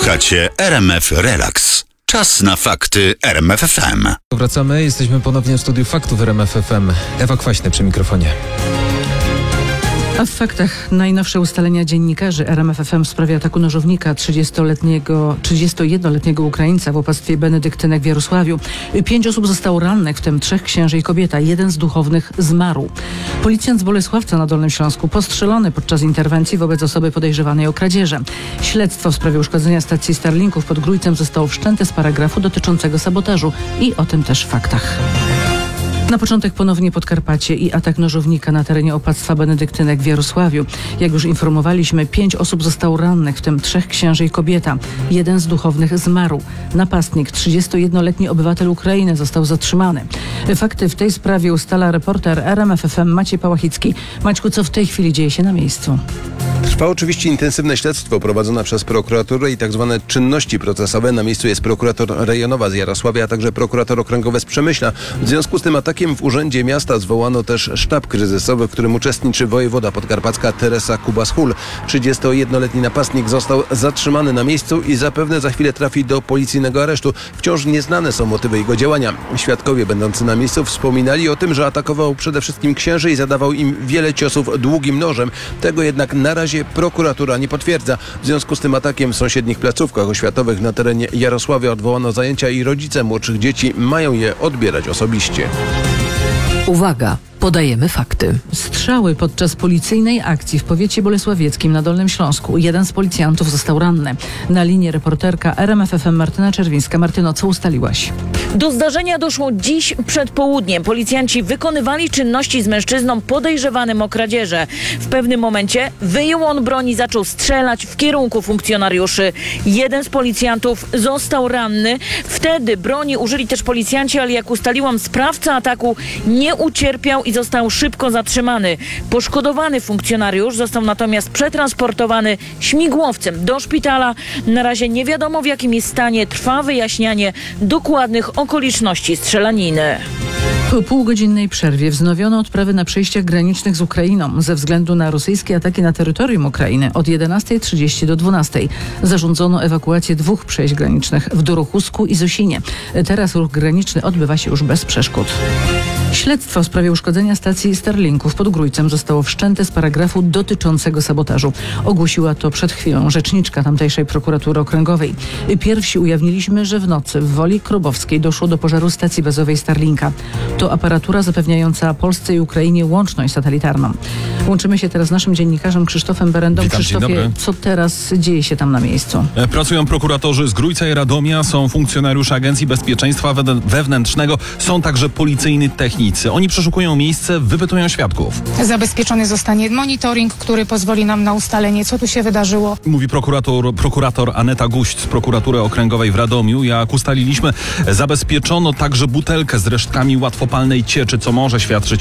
Słuchacie RMF Relax. Czas na fakty RMF FM. Wracamy, jesteśmy ponownie w studiu faktów RMF FM. Ewa Kwaśny przy mikrofonie. A w faktach najnowsze ustalenia dziennikarzy RMF FM w sprawie ataku nożownika 31-letniego Ukraińca w opactwie benedyktynek w Jarosławiu. 5 osób zostało rannych, w tym 3 księży i kobieta. 1 z duchownych zmarł. Policjant z Bolesławca na Dolnym Śląsku postrzelony podczas interwencji wobec osoby podejrzewanej o kradzieże. Śledztwo w sprawie uszkodzenia stacji Starlinków pod Grójcem zostało wszczęte z paragrafu dotyczącego sabotażu. I o tym też w faktach. Na początek ponownie Podkarpacie i atak nożownika na terenie opactwa benedyktynek w Jarosławiu. Jak już informowaliśmy, 5 osób zostało rannych, w tym 3 księży i kobieta. 1 z duchownych zmarł. Napastnik, 31-letni obywatel Ukrainy, został zatrzymany. Fakty w tej sprawie ustala reporter RMF FM Maciej Pałachicki. Maćku, co w tej chwili dzieje się na miejscu? Trwa oczywiście intensywne śledztwo prowadzone przez prokuraturę i tak zwane czynności procesowe. Na miejscu jest prokurator rejonowa z Jarosławia, a także prokurator okręgowy z Przemyśla. W związku z tym atakiem w urzędzie miasta zwołano też sztab kryzysowy, w którym uczestniczy wojewoda podkarpacka Teresa Kubas-Hul. 31-letni napastnik został zatrzymany na miejscu i zapewne za chwilę trafi do policyjnego aresztu. Wciąż nieznane są motywy jego działania. Świadkowie będący na miejscu wspominali o tym, że atakował przede wszystkim księży i zadawał im wiele ciosów długim nożem. Tego jednak na razie prokuratura nie potwierdza. W związku z tym atakiem w sąsiednich placówkach oświatowych na terenie Jarosławia odwołano zajęcia i rodzice młodszych dzieci mają je odbierać osobiście. Uwaga! Podajemy fakty. Strzały podczas policyjnej akcji w powiecie bolesławieckim na Dolnym Śląsku. 1 z policjantów został ranny. Na linię reporterka RMF FM Martyna Czerwińska. Martyno, co ustaliłaś? Do zdarzenia doszło dziś przed południem. Policjanci wykonywali czynności z mężczyzną podejrzewanym o kradzieże. W pewnym momencie wyjął on broń i zaczął strzelać w kierunku funkcjonariuszy. 1 z policjantów został ranny. Wtedy broni użyli też policjanci, ale jak ustaliłam, sprawca ataku nie ucierpiał i został szybko zatrzymany. Poszkodowany funkcjonariusz został natomiast przetransportowany śmigłowcem do szpitala. Na razie nie wiadomo, w jakim jest stanie. Trwa wyjaśnianie dokładnych okoliczności strzelaniny. Po półgodzinnej przerwie wznowiono odprawy na przejściach granicznych z Ukrainą ze względu na rosyjskie ataki na terytorium Ukrainy. Od 11:30 do 12:00 zarządzono ewakuację 2 przejść granicznych w Dorochusku i Zosinie. Teraz ruch graniczny odbywa się już bez przeszkód. Śledztwo w sprawie uszkodzenia stacji Starlinków pod Grójcem zostało wszczęte z paragrafu dotyczącego sabotażu. Ogłosiła to przed chwilą rzeczniczka tamtejszej prokuratury okręgowej. Pierwsi ujawniliśmy, że w nocy w Woli Krobowskiej doszło do pożaru stacji bazowej Starlinka. To aparatura zapewniająca Polsce i Ukrainie łączność satelitarną. Łączymy się teraz z naszym dziennikarzem Krzysztofem Berendą. Witam, Krzysztofie, co teraz dzieje się tam na miejscu? Pracują prokuratorzy z Grójca i Radomia, są funkcjonariusze Agencji Bezpieczeństwa Wewnętrznego, są także policyjni technicy. Oni przeszukują miejsce, wypytują świadków. Zabezpieczony zostanie monitoring, który pozwoli nam na ustalenie, co tu się wydarzyło. Mówi prokurator Aneta Guść z prokuratury okręgowej w Radomiu. Jak ustaliliśmy, zabezpieczono także butelkę z resztkami łatwopalnej cieczy, co może świadczyć